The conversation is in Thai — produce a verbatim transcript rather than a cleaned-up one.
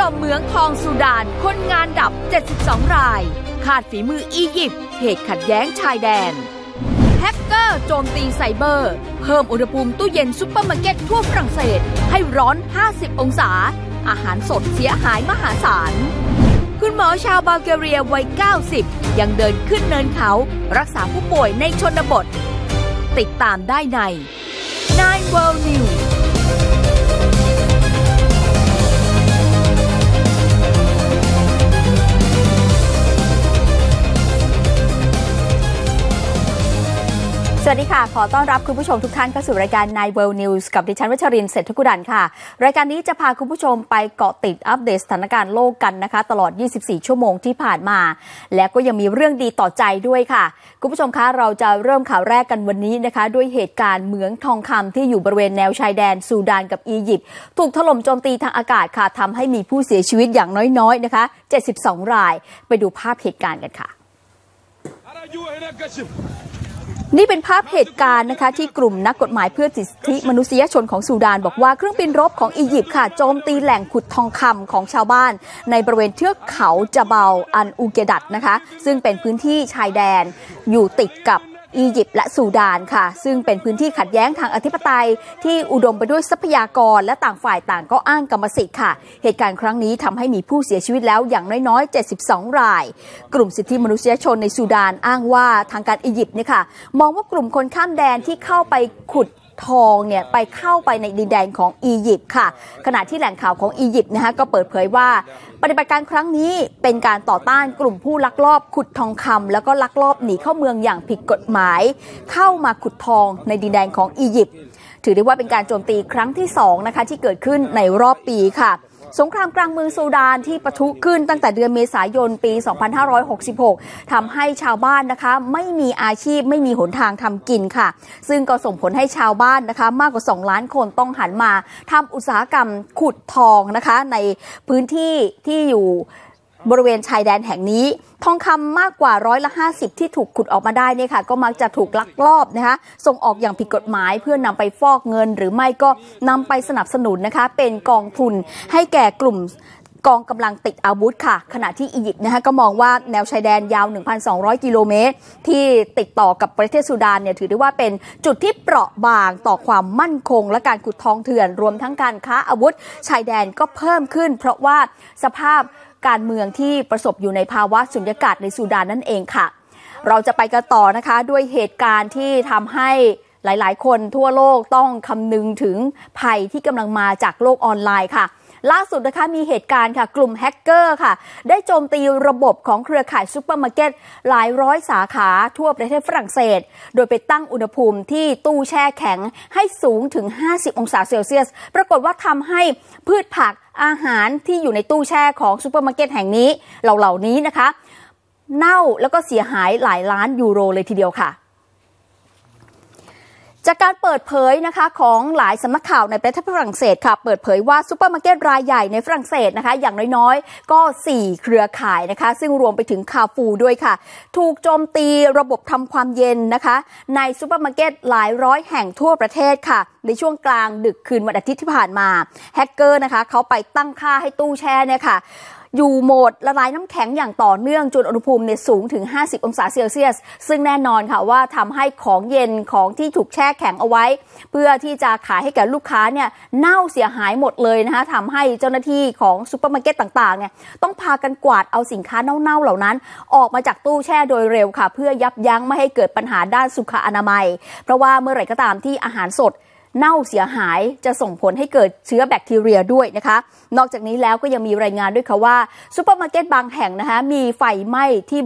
มเหมืองทองซูดานคนงานดับเจ็ดสิบสองรายขาดฝีมืออียิปต์เหตุขัดแย้งชายแดนแฮกเกอร์โจมตีไซเบอร์เพิ่มอุณหภูมิตู้เย็นซุปเปอร์มาร์เก็ตทั่วฝรั่งเศสให้ร้อนห้าสิบองศาอาหารสดเสียหายมหาศาลคุณหมอชาวบัลแกเรียวัยเก้าสิบยังเดินขึ้นเนินเขารักษาผู้ป่วยในชนบทติดตามได้ใน ไนน์ World News สวัสดีค่ะขอต้อนรับคุณผู้ชมทุกท่านเข้าสู่รายการ ไนน์ World News กับดิฉันวัชรินทร์เศรษฐกุดันค่ะรายการนี้จะพาคุณผู้ชมไปเกาะติดอัปเดตสถานการณ์โลกกันนะคะตลอดยี่สิบสี่ชั่วโมงที่ผ่านมาและก็ยังมีเรื่องดีต่อใจด้วยค่ะคุณผู้ชมคะเราจะเริ่มข่าวแรกกันวันนี้นะคะด้วยเหตุการณ์เหมืองทองคำที่อยู่บริเวณแนวชายแดนซูดานกับอียิปต์ถูกถล่มโจมตีทางอากาศค่ะทำให้มีผู้เสียชีวิตอย่างน้อยๆนะคะเจ็ดสิบสองรายไปดูภาพเหตุการณ์กันค่ะนี่เป็นภาพเหตุการณ์นะคะที่กลุ่มนักกฎหมายเพื่อสิทธิมนุษยชนของซูดานบอกว่าเครื่องบินรบของอียิปต์ค่ะโจมตีแหล่งขุดทองคำของชาวบ้านในบริเวณเทือกเขาจาเบลอันอูเกดัดนะคะซึ่งเป็นพื้นที่ชายแดนอยู่ติดกับอียิปต์และซูดานค่ะซึ่งเป็นพื้นที่ขัดแย้งทางอธิปไตยที่อุดมไปด้วยทรัพยากรและต่างฝ่ายต่างก็อ้างกรรมสิทธิ์ค่ะเหตุการณ์ครั้งนี้ทำให้มีผู้เสียชีวิตแล้วอย่างน้อยๆเจ็ดสิบสองรายกลุ่มสิทธิมนุษยชนในซูดานอ้างว่าทางการอียิปต์เนี่ยค่ะมองว่ากลุ่มคนข้ามแดนที่เข้าไปขุดทองเนี่ยไปเข้าไปในดินแดนของอียิปต์ค่ะขณะที่แหล่งข่าวของอียิปต์นะคะก็เปิดเผยว่าปฏิบัติการครั้งนี้เป็นการต่อต้านกลุ่มผู้ลักลอบขุดทองคำแล้วก็ลักลอบหนีเข้าเมืองอย่างผิดกฎหมายเข้ามาขุดทองในดินแดนของอียิปต์ถือได้ว่าเป็นการโจมตีครั้งที่สองนะคะที่เกิดขึ้นในรอบปีค่ะสงครามกลางเมืองซูดานที่ปะทุขึ้นตั้งแต่เดือนเมษายนปีสองพันห้าร้อยหกสิบหกทำให้ชาวบ้านนะคะไม่มีอาชีพไม่มีหนทางทำกินค่ะซึ่งก็ส่งผลให้ชาวบ้านนะคะมากกว่าสองล้านคนต้องหันมาทำอุตสาหกรรมขุดทองนะคะในพื้นที่ที่อยู่บริเวณชายแดนแห่งนี้ทองคำมากกว่าร้อยละห้าสิบที่ถูกขุดออกมาได้เนี่ยค่ะก็มักจะถูกลักลอบนะคะส่งออกอย่างผิดกฎหมายเพื่อนำไปฟอกเงินหรือไม่ก็นำไปสนับสนุนนะคะเป็นกองทุนให้แก่กลุ่มกองกำลังติดอาวุธค่ะขณะที่อียิปต์นะคะก็มองว่าแนวชายแดนยาว หนึ่งพันสองร้อย กิโลเมตรที่ติดต่อกับประเทศซูดานเนี่ยถือได้ว่าเป็นจุดที่เปราะบางต่อความมั่นคงและการขุดทองเถื่อนรวมทั้งการค้าอาวุธชายแดนก็เพิ่มขึ้นเพราะว่าสภาพการเมืองที่ประสบอยู่ในภาวะสุญญากาศในซูดานนั่นเองค่ะเราจะไปกันต่อนะคะด้วยเหตุการณ์ที่ทำให้หลายๆคนทั่วโลกต้องคำนึงถึงภัยที่กำลังมาจากโลกออนไลน์ค่ะล่าสุดนะคะมีเหตุการณ์ค่ะกลุ่มแฮกเกอร์ค่ะได้โจมตีระบบของเครือข่ายซุปเปอร์มาร์เก็ตหลายร้อยสาขาทั่วประเทศฝรั่งเศสโดยไปตั้งอุณหภูมิที่ตู้แช่แข็งให้สูงถึงห้าสิบองศาเซลเซียสปรากฏว่าทำให้พืชผักอาหารที่อยู่ในตู้แช่ของซุปเปอร์มาร์เก็ตแห่งนี้เหล่านี้นะคะเน่าแล้วก็เสียหายหลายล้านยูโรเลยทีเดียวค่ะจากการเปิดเผยนะคะของหลายสำนักข่าวในประเทศฝรั่งเศสค่ะเปิดเผยว่าซุปเปอร์มาร์เก็ตรายใหญ่ในฝรั่งเศสนะคะอย่างน้อยๆก็สี่เครือข่ายนะคะซึ่งรวมไปถึงคาฟูด้วยค่ะถูกโจมตีระบบทำความเย็นนะคะในซุปเปอร์มาร์เก็ตหลายร้อยแห่งทั่วประเทศค่ะในช่วงกลางดึกคืนวันอาทิตย์ที่ผ่านมาแฮกเกอร์นะคะเขาไปตั้งค่าให้ตู้แช่เนี่ยค่ะอยู่โหมดละลายน้ำแข็งอย่างต่อเนื่องจนอุณหภูมิเนี่ยสูงถึงห้าสิบองศาเซลเซียสซึ่งแน่นอนค่ะว่าทำให้ของเย็นของที่ถูกแช่แข็งเอาไว้เพื่อที่จะขายให้แก่ลูกค้าเนี่ยเน่าเสียหายหมดเลยนะคะทำให้เจ้าหน้าที่ของซุปเปอร์มาร์เก็ตต่างๆเนี่ยต้องพากันกวาดเอาสินค้าเน่าๆเหล่านั้นออกมาจากตู้แช่โดยเร็วค่ะเพื่อยับยั้งไม่ให้เกิดปัญหาด้านสุขอนามัยเพราะว่าเมื่อไหร่ก็ตามที่อาหารสดเน่าเสียหายจะส่งผลให้เกิดเชื้อแบคทีเรียด้วยนะคะนอกจากนี้แล้วก็ยังมีรายงานด้วยค่ะว่าซุปเปอร์มาร์เก็ตบางแห่งนะคะมีไฟไหม้ที่